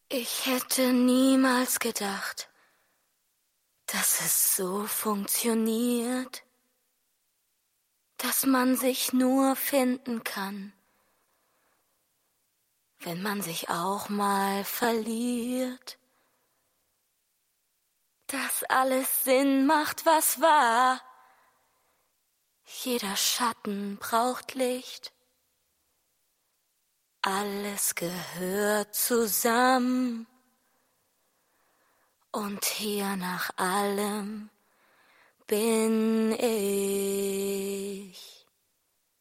Ich hätte niemals gedacht, dass es so funktioniert, dass man sich nur finden kann, wenn man sich auch mal verliert, dass alles Sinn macht, was war. Jeder Schatten braucht Licht, alles gehört zusammen. Und hier nach allem bin ich.